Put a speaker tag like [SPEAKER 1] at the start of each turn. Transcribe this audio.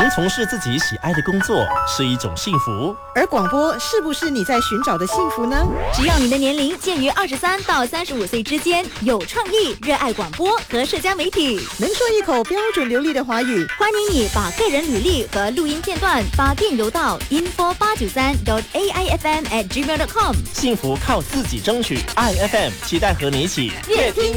[SPEAKER 1] 能从事自己喜爱的工作是一种幸福，
[SPEAKER 2] 而广播是不是你在寻找的幸福呢？
[SPEAKER 3] 只要你的年龄介于23到35岁之间，有创意，热爱广播和社交媒体，
[SPEAKER 2] 能说一口标准流利的华语，
[SPEAKER 3] 欢迎你把个人履历和录音片段发电邮到 info893.aifm@gmail.com。
[SPEAKER 1] 幸福靠自己争取，爱 FM 期待和你一起
[SPEAKER 3] 越听